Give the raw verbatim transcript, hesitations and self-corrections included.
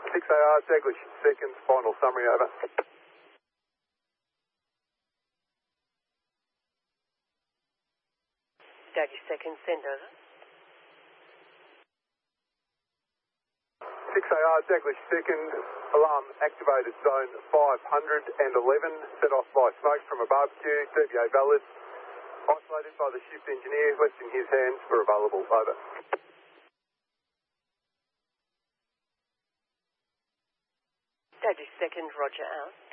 six A R, Daglish seconds, final summary over. Daglish seconds, send over. six A R, Daglish second, alarm activated zone five hundred eleven, set off by smoke from a barbecue, D V A valid, isolated by the shift engineer, left in his hands for available, over. Daglish second, roger out.